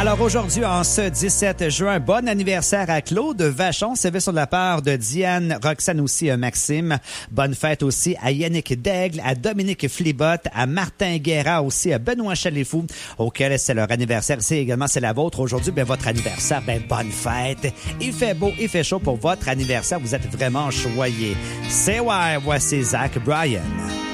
Alors aujourd'hui, en ce 17 juin, bon anniversaire à Claude Vachon. C'est sur de la part de Diane, Roxane aussi, Maxime. Bonne fête aussi à Yannick Daigle, à Dominique Flibot, à Martin Guerra aussi, à Benoît Chaléfou, auquel c'est leur anniversaire. C'est également, c'est la vôtre aujourd'hui. Ben, votre anniversaire, ben, bonne fête. Il fait beau, il fait chaud pour votre anniversaire. Vous êtes vraiment choyés. C'est ouais, voici Zach Bryan.